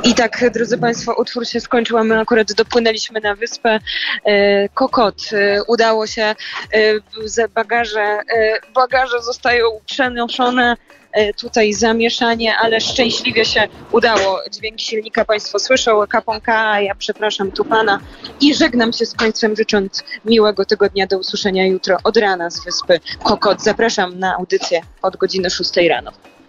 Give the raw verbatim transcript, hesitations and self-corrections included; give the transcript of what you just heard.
I tak, drodzy Państwo, utwór się skończył, a my akurat dopłynęliśmy na wyspę Kokot. Udało się, bagaże, bagaże zostają przenoszone, tutaj zamieszanie, ale szczęśliwie się udało. Dźwięk silnika Państwo słyszą, kaponka, ja przepraszam tu Pana i żegnam się z Państwem, życząc miłego tygodnia. Do usłyszenia jutro od rana z wyspy Kokot. Zapraszam na audycję od godziny szóstej rano.